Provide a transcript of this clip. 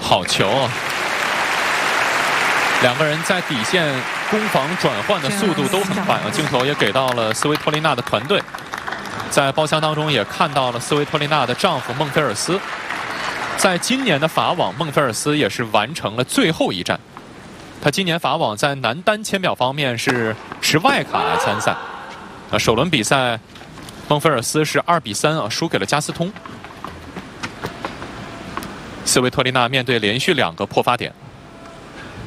好球啊！两个人在底线攻防转换的速度都很快啊！镜头也给到了斯维托利娜的团队，在包厢当中也看到了斯维托利娜的丈夫孟菲尔斯。在今年的法网，孟菲尔斯也是完成了最后一战。他今年法网在男单签表方面是持外卡来参赛。首轮比赛，孟菲尔斯是2比3输给了加斯通。斯维托利娜面对连续2个破发点。